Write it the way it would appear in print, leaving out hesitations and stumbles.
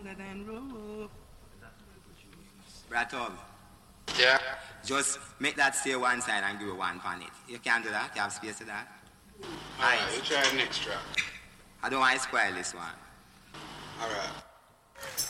longer than rope. Bratov, Yeah. just make that stay one side and give it one on it. You can't do that? You have space to that? Alright, you try the next track. I don't want to spoil this one. Alright.